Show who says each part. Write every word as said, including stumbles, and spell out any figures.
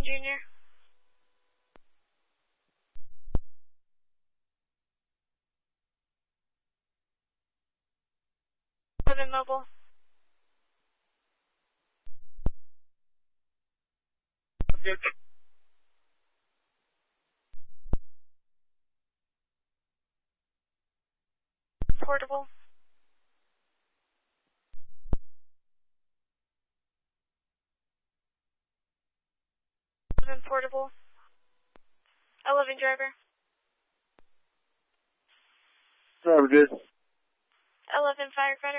Speaker 1: Junior. Eleven Mobile. Portable. Eleven Portable. Eleven Driver.
Speaker 2: Driver good.
Speaker 1: Eleven Firefighter.